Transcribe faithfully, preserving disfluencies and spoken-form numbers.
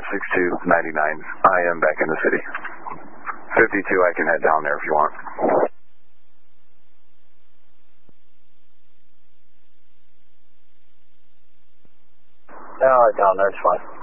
six two nine nine. I am back in the city. fifty-two, I can head down there if you want. All right, down there, it's fine.